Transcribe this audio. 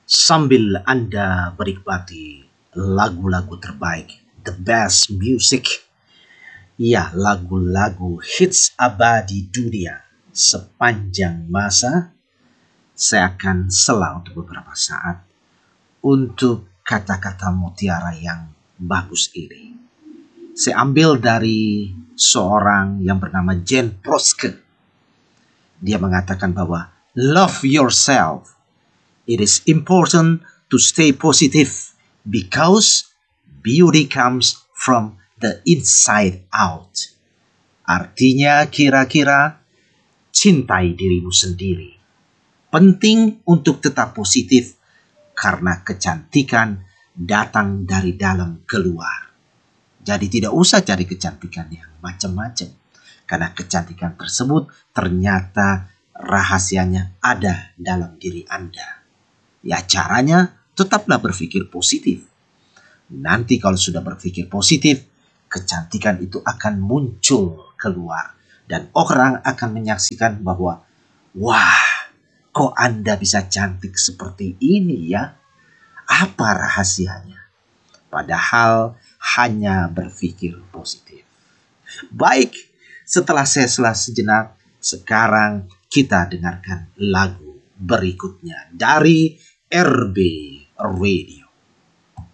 Sambil Anda menikmati lagu-lagu terbaik, the best music, ya lagu-lagu hits abadi dunia sepanjang masa, saya akan sela untuk beberapa saat untuk kata-kata mutiara yang bagus ini. Saya ambil dari seorang yang bernama Jane Proske. Dia mengatakan bahwa love yourself. It is important to stay positive because beauty comes from the inside out. Artinya kira-kira cintai dirimu sendiri. Penting untuk tetap positif karena kecantikan datang dari dalam keluar. Jadi tidak usah cari kecantikan yang macam-macam. Karena kecantikan tersebut ternyata rahasianya ada dalam diri Anda. Ya caranya tetaplah berpikir positif. Nanti kalau sudah berpikir positif, kecantikan itu akan muncul keluar. Dan orang akan menyaksikan bahwa, wah, kok Anda bisa cantik seperti ini ya? Apa rahasianya? Padahal hanya berpikir positif. Baik, setelah saya sela sejenak, sekarang kita dengarkan lagu berikutnya dari RB Radio.